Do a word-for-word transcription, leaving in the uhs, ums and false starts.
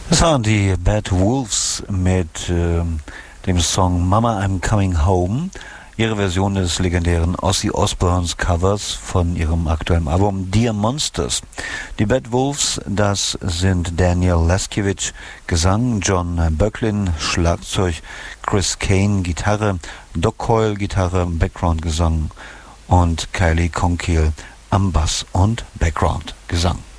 Das waren die Bad Wolves mit äh, dem Song Mama I'm Coming Home, ihre Version des legendären Ozzy Osbournes Covers von ihrem aktuellen Album Dear Monsters. Die Bad Wolves, das sind Daniel Laskiewicz, Gesang, John Böcklin, Schlagzeug, Chris Kane, Gitarre, Doc Coyle, Gitarre, Background-Gesang und Kylie Conkiel am Bass und Background-Gesang.